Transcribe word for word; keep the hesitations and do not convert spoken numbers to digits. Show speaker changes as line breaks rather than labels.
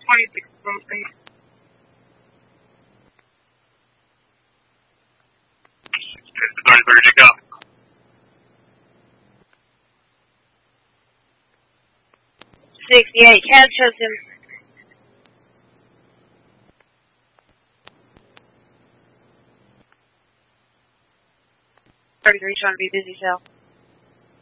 twenty-six road base.
thirty-three to go.
sixty-eight, Cab shows him. thirty-three trying to be busy, Sal.